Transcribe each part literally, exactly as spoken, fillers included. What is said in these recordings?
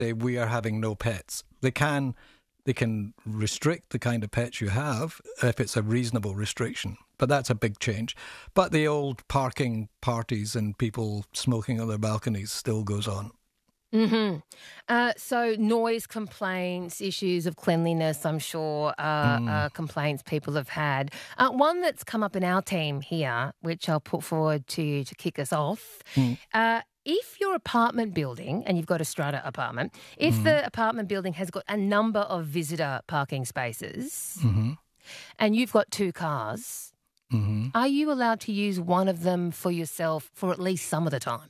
say we are having no pets. They can they can restrict the kind of pets you have if it's a reasonable restriction, but that's a big change. But the old parking parties and people smoking on their balconies still goes on. Mm-hmm. Uh, so noise complaints, issues of cleanliness, I'm sure, uh, Mm. uh, complaints people have had. Uh, one that's come up in our team here, which I'll put forward to you to kick us off. Mm. Uh, if your apartment building, and you've got a strata apartment, if Mm. the apartment building has got a number of visitor parking spaces Mm-hmm. and you've got two cars, Mm-hmm. are you allowed to use one of them for yourself for at least some of the time?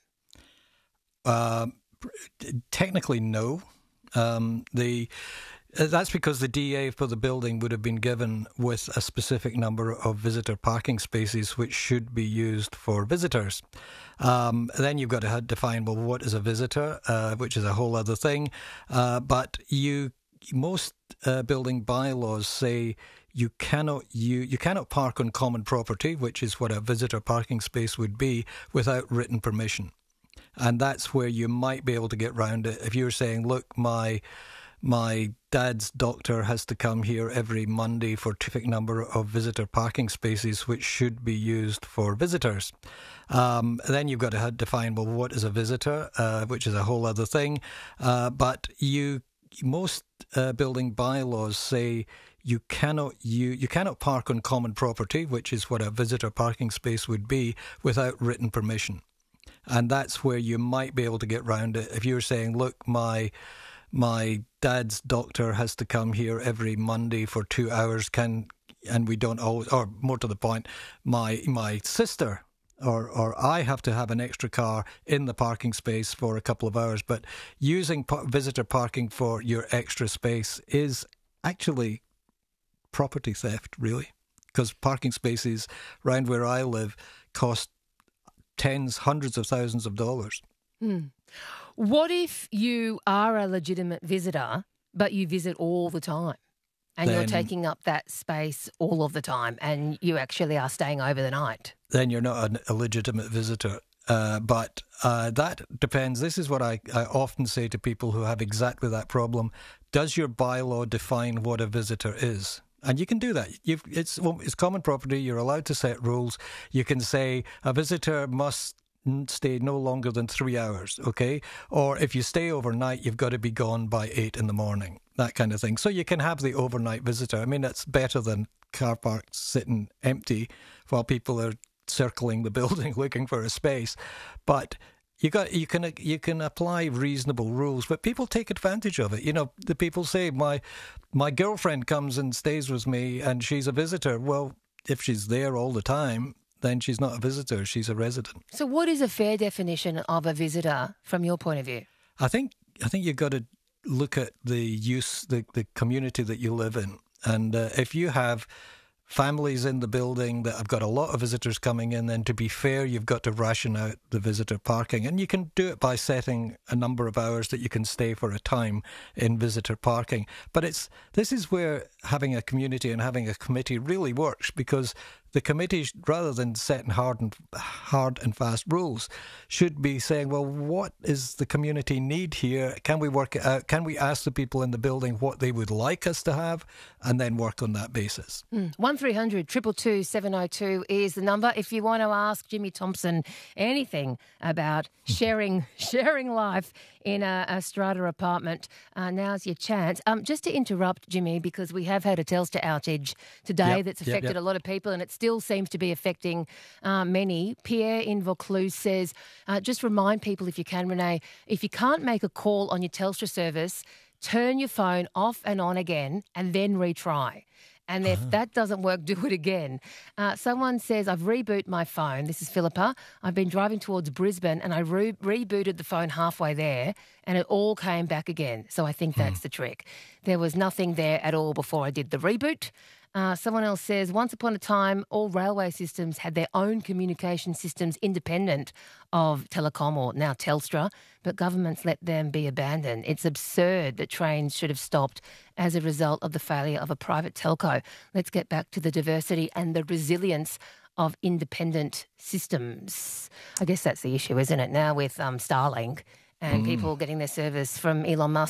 Uh, technically, no. Um, the uh, that's because the D A for the building would have been given with a specific number of visitor parking spaces, which should be used for visitors. Um, then you've got to define, well, what is a visitor, uh, which is a whole other thing. Uh, but you most uh, building bylaws say you cannot you you cannot park on common property, which is what a visitor parking space would be, without written permission. And that's where you might be able to get round it. If you're saying, look, my my dad's doctor has to come here every Monday for a specific number of visitor parking spaces, which should be used for visitors. Um, then you've got to define, well, what is a visitor, uh, which is a whole other thing. Uh, but you most uh, building bylaws say you cannot you you cannot park on common property, which is what a visitor parking space would be, without written permission. And that's where you might be able to get round it. If you're saying, look, my my dad's doctor has to come here every Monday for two hours, can and we don't always, or more to the point, my my sister or or I have to have an extra car in the parking space for a couple of hours. But using par- visitor parking for your extra space is actually property theft, really, because parking spaces around where I live cost tens, hundreds of thousands of dollars. Mm. What if you are a legitimate visitor, but you visit all the time and Then- you're taking up that space all of the time and you actually are staying over the night? Then you're not an, a legitimate visitor. Uh, but uh, that depends. This is what I, I often say to people who have exactly that problem. Does your bylaw define what a visitor is? And you can do that. You've, it's well, it's common property. You're allowed to set rules. You can say a visitor must n- stay no longer than three hours, okay? Or if you stay overnight, you've got to be gone by eight in the morning, that kind of thing. So you can have the overnight visitor. I mean, that's better than car parks sitting empty while people are circling the building looking for a space. But You got you can you can apply reasonable rules, but people take advantage of it. You know, the people say my my girlfriend comes and stays with me, and she's a visitor. Well, if she's there all the time, then she's not a visitor; she's a resident. So, what is a fair definition of a visitor from your point of view? I think I think you've got to look at the use the the community that you live in, and uh, if you have families in the building that have got a lot of visitors coming in, then to be fair, you've got to ration out the visitor parking. And you can do it by setting a number of hours that you can stay for a time in visitor parking. But it's this is where having a community and having a committee really works, because the committee, rather than setting hard and hard and fast rules, should be saying, well, what is the community need here? Can we work it out? Can we ask the people in the building what they would like us to have, and then work on that basis? Mm. one three hundred two two two seven oh two is the number if you want to ask Jimmy Thompson anything about sharing sharing life in a, a strata apartment. Uh, now's your chance. Um, just to interrupt, Jimmy, because we have had a Telstra outage today Yep, that's yep, affected yep. a lot of people, and it still seems to be affecting uh, many. Pierre in Vaucluse says, uh, just remind people, if you can, Renee, if you can't make a call on your Telstra service, turn your phone off and on again and then retry. And if that doesn't work, do it again. Uh, someone says, I've rebooted my phone. This is Philippa. I've been driving towards Brisbane and I re- rebooted the phone halfway there and it all came back again. So I think that's the trick. There was nothing there at all before I did the reboot. Uh, someone else says, once upon a time, all railway systems had their own communication systems independent of Telecom, or now Telstra, but governments let them be abandoned. It's absurd that trains should have stopped as a result of the failure of a private telco. Let's get back to the diversity and the resilience of independent systems. I guess that's the issue, isn't it, now with um, Starlink and people getting their service from Elon Musk.